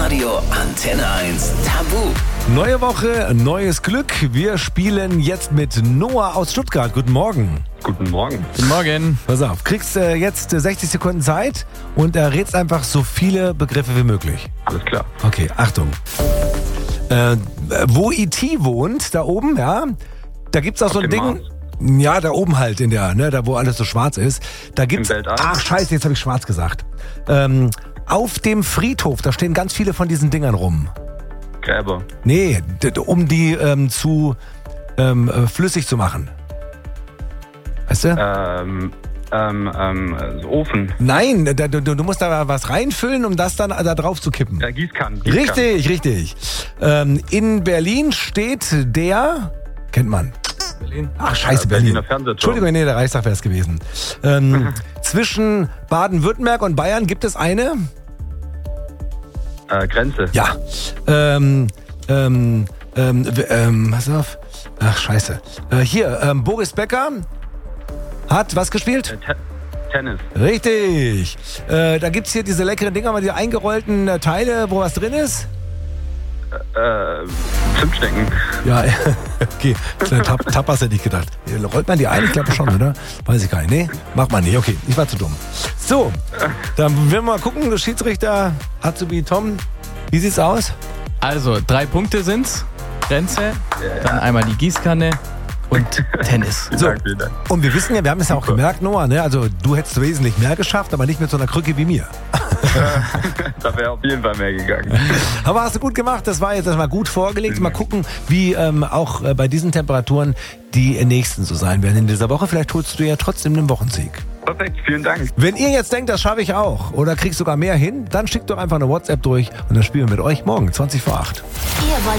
Radio Antenne 1 Tabu. Neue Woche, neues Glück. Wir spielen jetzt mit Noah aus Stuttgart. Guten Morgen. Guten Morgen. Guten Morgen. Pass auf, kriegst jetzt 60 Sekunden Zeit und errätst einfach so viele Begriffe wie möglich. Alles klar. Okay, Achtung. Wo E.T. wohnt, da oben, ja, da gibt's auch so ein dem Ding. Ja, da oben halt in der, ne, da wo alles so schwarz ist. Da gibt's. Im Weltall? Ach scheiße, jetzt habe ich schwarz gesagt. Auf dem Friedhof, da stehen ganz viele von diesen Dingern rum. Gräber. Nee, um die zu flüssig zu machen. Weißt du? Ofen. Nein, du musst da was reinfüllen, um das dann da drauf zu kippen. Gießkannen. Richtig. In Berlin steht der... Kennt man. Berlin. Ach, scheiße, Berliner Berlin. Fernsehturm. Entschuldigung, nee, der Reichstag wäre es gewesen. Zwischen Baden-Württemberg und Bayern gibt es eine... Grenze. Ja. Pass auf. Ach, scheiße. Hier, Boris Becker hat was gespielt? Tennis. Richtig. Da gibt's hier diese leckeren Dinger, mal die eingerollten Teile, wo was drin ist. Zimtschnecken. Ja, okay. Tapas hätte ich gedacht. Rollt man die ein? Ich glaube schon, oder? Weiß ich gar nicht. Nee, macht man nicht. Okay, ich war zu dumm. So, dann werden wir mal gucken. Schiedsrichter Azubi Tom, wie sieht's aus? Also, 3 Punkte sind's. Grenze, dann einmal die Gießkanne und Tennis. So, Vielen Dank. und wir wissen ja, wir haben es ja auch gemerkt, Noah, ne? Also du hättest wesentlich mehr geschafft, aber nicht mit so einer Krücke wie mir. Da wäre auf jeden Fall mehr gegangen. Aber hast du gut gemacht, das war jetzt erstmal gut vorgelegt. Mal gucken, wie auch bei diesen Temperaturen die nächsten so sein werden in dieser Woche. Vielleicht holst du ja trotzdem einen Wochensieg. Perfekt, vielen Dank. Wenn ihr jetzt denkt, das schaffe ich auch oder kriegst sogar mehr hin, dann schickt doch einfach eine WhatsApp durch und dann spielen wir mit euch morgen 20 vor 8. Ihr wollt